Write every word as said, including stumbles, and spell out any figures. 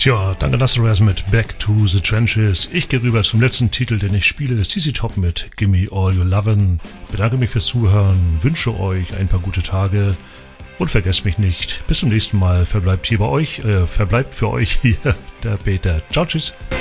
Tja, danke Nasseraz mit Back to the Trenches. Ich gehe rüber zum letzten Titel, den ich spiele, C C Top mit Gimme All Your Lovin'. Bedanke mich fürs Zuhören, wünsche euch ein paar gute Tage und vergesst mich nicht. Bis zum nächsten Mal. Verbleibt hier bei euch, äh, verbleibt für euch hier der Peter. Ciao, tschüss.